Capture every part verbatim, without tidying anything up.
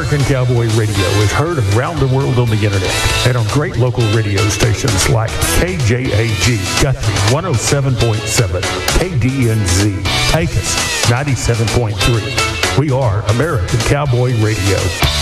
American Cowboy Radio is heard around the world on the internet and on great local radio stations like K J A G Guthrie one oh seven point seven, K D N Z Pecos ninety-seven point three. We are American Cowboy Radio.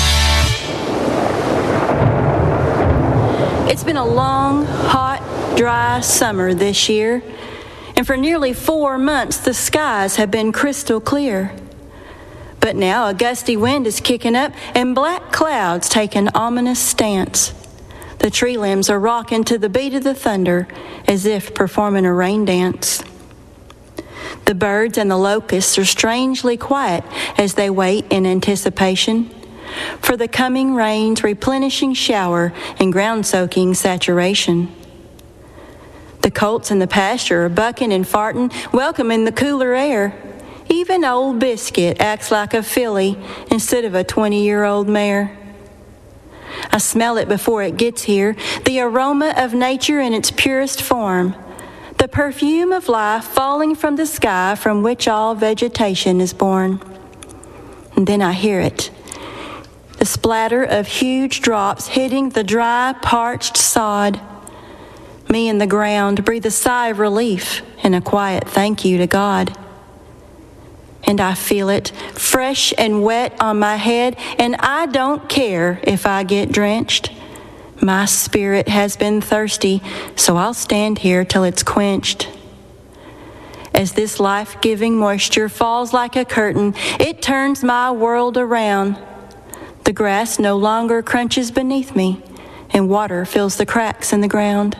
It's been a long, hot, dry summer this year, and for nearly four months the skies have been crystal clear. But now a gusty wind is kicking up and black clouds take an ominous stance. The tree limbs are rocking to the beat of the thunder as if performing a rain dance. The birds and the locusts are strangely quiet as they wait in anticipation for the coming rain's replenishing shower and ground-soaking saturation. The colts in the pasture are bucking and farting, welcoming the cooler air. Even old Biscuit acts like a filly instead of a twenty-year-old mare. I smell it before it gets here, the aroma of nature in its purest form, the perfume of life falling from the sky from which all vegetation is born. And then I hear it, the splatter of huge drops hitting the dry, parched sod. Me and the ground breathe a sigh of relief and a quiet thank you to God. And I feel it, fresh and wet on my head, and I don't care if I get drenched. My spirit has been thirsty, so I'll stand here till it's quenched. As this life-giving moisture falls like a curtain, it turns my world around. The grass no longer crunches beneath me, and water fills the cracks in the ground.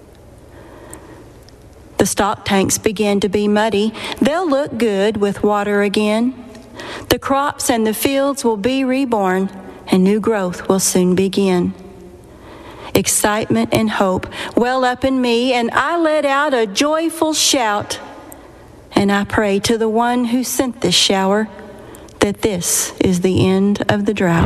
The stock tanks begin to be muddy. They'll look good with water again. The crops and the fields will be reborn, and new growth will soon begin. Excitement and hope well up in me, and I let out a joyful shout. And I pray to the one who sent this shower that this is the end of the drought.